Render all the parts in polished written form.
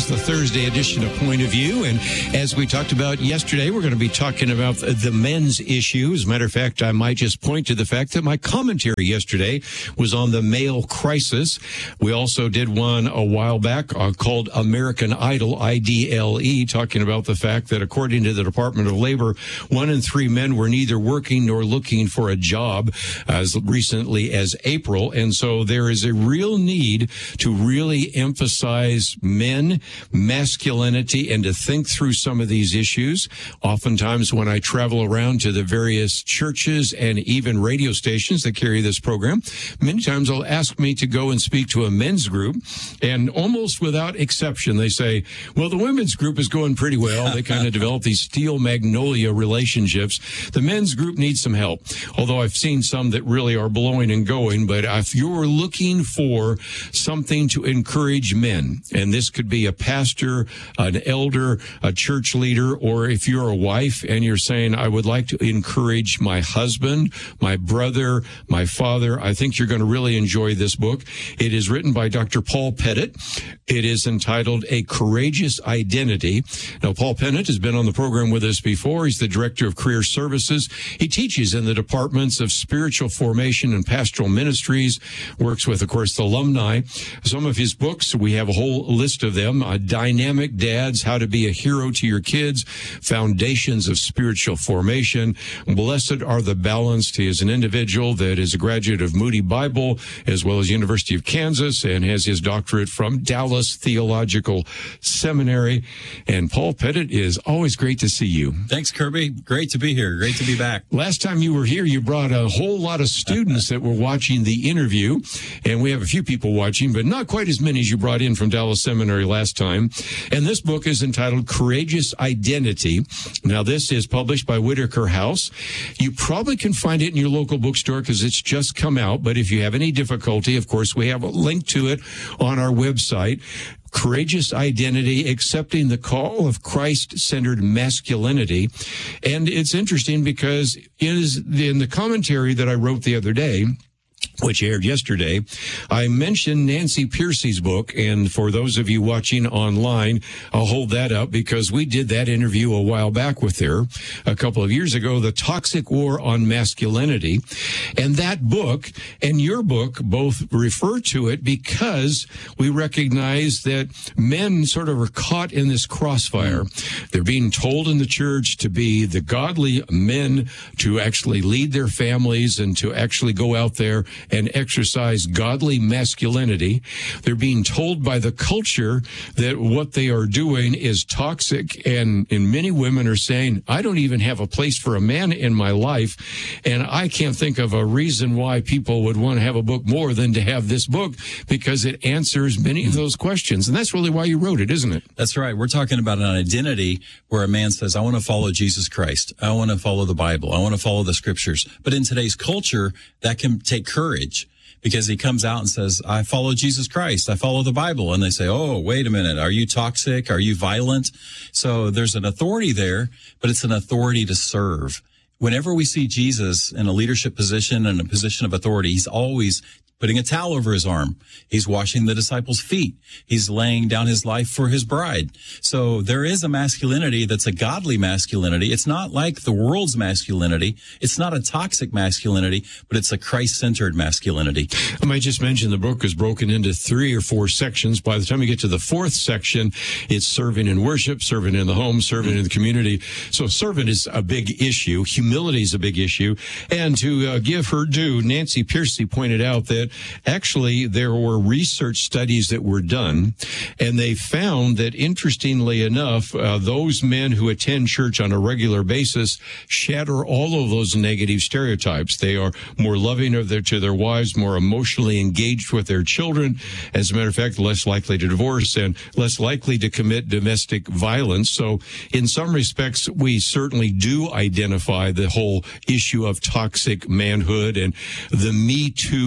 is the Thursday edition of Point of View. And as we talked about yesterday, we're going to be talking about the men's issue. As a matter of fact, I might just point to the fact that my commentary yesterday was on the male crisis. We also did one a while back called American Idol, IDLE, talking about the fact that according to the Department of Labor, 1 in 3 men were neither working nor looking for a job as recently as April. And so there is a real need to really emphasize men, masculinity, and to think through some of these issues. Oftentimes when I travel around to the various churches and even radio stations that carry this program, many times they'll ask me to go and speak to a men's group, and almost without exception, they say, well, the women's group is going pretty well. They kind of develop these steel magnolia relationships. The men's group needs some help, although I've seen some that really are blowing and going. But if you're looking for something to encourage men, and this could be a pastor, an elder, a church leader, or if you're a wife and you're saying, I would like to encourage my husband, my brother, my father, I think you're going to really enjoy this book. It is written by Dr. Paul Pettit. It is entitled A Courageous Identity. Now, Paul Pettit has been on the program with us before. He's the Director of Career Services. He teaches in the departments of spiritual formation and pastoral ministries, works with, of course, the alumni. Some of his books, we have a whole list of them. Dynamic Dads, How to Be a Hero to Your Kids, Foundations of Spiritual Formation, Blessed Are the Balanced. He is an individual that is a graduate of Moody Bible as well as University of Kansas and has his doctorate from Dallas Theological Seminary. And Paul Pettit, is always great to see you. Thanks, Kirby. Great to be here. Great to be back. Last time you were here, you brought a whole lot of students that were watching the interview, and we have a few people watching, but not quite as many as you brought in from Dallas Seminary last time. And this book is entitled Courageous Identity. Now, this is published by Whitaker House. You probably can find it in your local bookstore because it's just come out, but if you have any difficulty, of course, we have a link to it on our website. Courageous Identity, Accepting the Call of Christ-Centered Masculinity. And it's interesting because it is in the commentary that I wrote the other day, which aired yesterday, I mentioned Nancy Pearcey's book. And for those of you watching online, I'll hold that up because we did that interview a while back with her a couple of years ago, The Toxic War on Masculinity. And that book and your book both refer to it because we recognize that men sort of are caught in this crossfire. They're being told in the church to be the godly men, to actually lead their families and to actually go out there and exercise godly masculinity. They're being told by the culture that what they are doing is toxic, and many women are saying, I don't even have a place for a man in my life, and I can't think of a reason why people would want to have a book more than to have this book, because it answers many of those questions. And that's really why you wrote it, isn't it? That's right. We're talking about an identity where a man says, I want to follow Jesus Christ. I want to follow the Bible. I want to follow the scriptures. But in today's culture, that can take courage, because he comes out and says, I follow Jesus Christ. I follow the Bible. And they say, oh, wait a minute. Are you toxic? Are you violent? So there's an authority there, but it's an authority to serve. Whenever we see Jesus in a leadership position and a position of authority, he's always putting a towel over his arm. He's washing the disciples' feet. He's laying down his life for his bride. So there is a masculinity that's a godly masculinity. It's not like the world's masculinity. It's not a toxic masculinity, but it's a Christ-centered masculinity. I might just mention the book is broken into 3 or 4 sections. By the time you get to the 4th section, it's serving in worship, serving in the home, serving in the community. So serving is a big issue. Humility is a big issue. And to give her due, Nancy Pearcey pointed out that actually there were research studies that were done, and they found that, interestingly enough, those men who attend church on a regular basis shatter all of those negative stereotypes. They are more loving to their wives, more emotionally engaged with their children. As a matter of fact, less likely to divorce and less likely to commit domestic violence. So in some respects, we certainly do identify the whole issue of toxic manhood and the Me Too phenomenon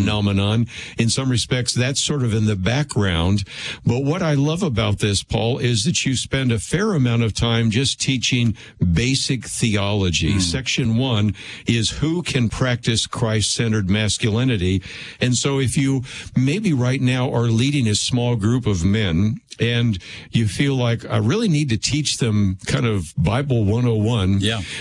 phenomenon. In some respects, that's sort of in the background. But what I love about this, Paul, is that you spend a fair amount of time just teaching basic theology. Section 1 is who can practice Christ-centered masculinity. And so if you maybe right now are leading a small group of men and you feel like I really need to teach them kind of Bible 101,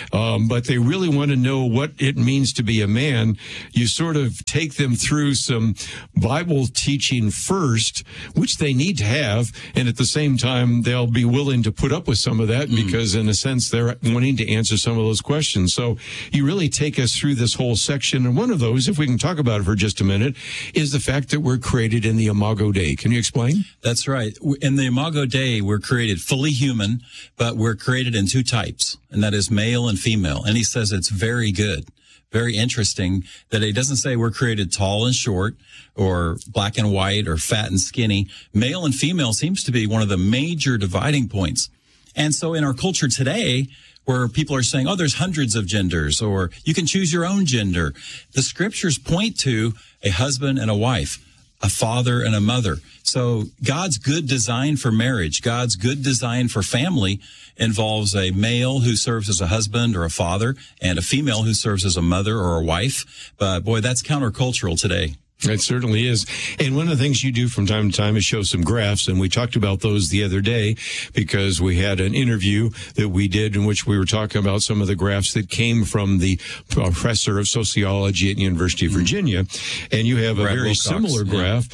but they really want to know what it means to be a man, you sort of take them through some Bible teaching first, which they need to have, and at the same time, they'll be willing to put up with some of that because, in a sense, they're wanting to answer some of those questions. So you really take us through this whole section, and one of those, if we can talk about it for just a minute, is the fact that we're created in the Imago Dei. Can you explain? That's right. In the Imago Dei, we're created fully human, but we're created in two types, and that is male and female. And he says it's very good, very interesting that he doesn't say we're created tall and short or black and white or fat and skinny. Male and female seems to be one of the major dividing points. And so in our culture today, where people are saying, oh, there's hundreds of genders, or you can choose your own gender, the scriptures point to a husband and a wife, a father and a mother. So God's good design for marriage, God's good design for family involves a male who serves as a husband or a father and a female who serves as a mother or a wife. But boy, that's countercultural today. It certainly is. And one of the things you do from time to time is show some graphs. And we talked about those the other day because we had an interview that we did in which we were talking about some of the graphs that came from the professor of sociology at the University of Virginia. And you have a very similar graph,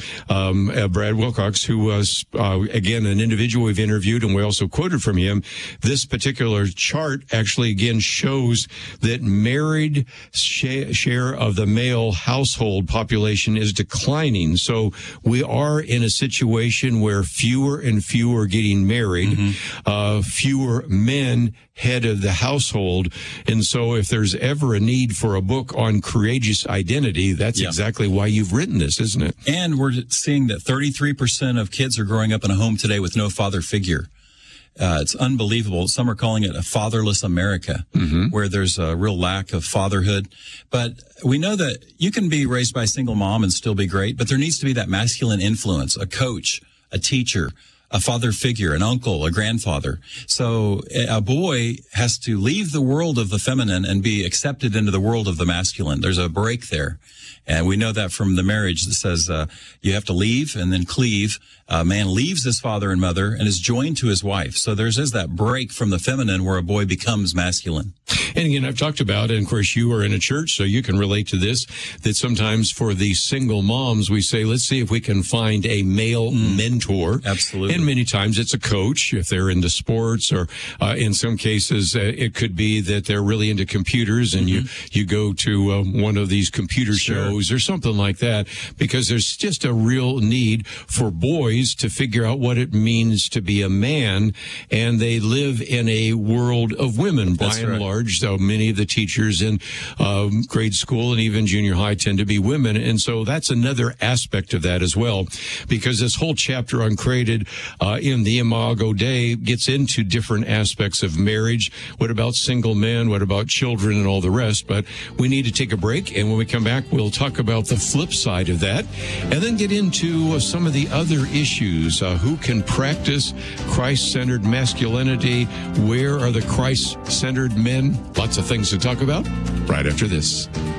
Brad Wilcox, who was, again, an individual we've interviewed, and we also quoted from him. This particular chart actually, again, shows that married share of the male household population is declining. So we are in a situation where fewer and fewer are getting married, fewer men head of the household. And so if there's ever a need for a book on courageous identity, that's exactly why you've written this, isn't it? And we're seeing that 33% of kids are growing up in a home today with no father figure. It's unbelievable. Some are calling it a fatherless America, where there's a real lack of fatherhood. But we know that you can be raised by a single mom and still be great, but there needs to be that masculine influence, a coach, a teacher, a father figure, an uncle, a grandfather. So a boy has to leave the world of the feminine and be accepted into the world of the masculine. There's a break there. And we know that from the marriage that says you have to leave and then cleave. A man leaves his father and mother and is joined to his wife. So there's that break from the feminine where a boy becomes masculine. And again, I've talked about, and of course you are in a church, so you can relate to this, that sometimes for the single moms, we say, let's see if we can find a male mentor. Absolutely. And many times it's a coach, if they're into sports, or in some cases, it could be that they're really into computers, and you go to one of these computer shows or something like that, because there's just a real need for boys to figure out what it means to be a man, and they live in a world of women, by and large. So many of the teachers in grade school and even junior high tend to be women, and so that's another aspect of that as well, because this whole chapter on created in the Imago Dei gets into different aspects of marriage. What about single men? What about children and all the rest? But we need to take a break, and when we come back, we'll talk about the flip side of that, and then get into some of the other issues. Who can practice Christ-centered masculinity? Where are the Christ-centered men? Lots of things to talk about right after this.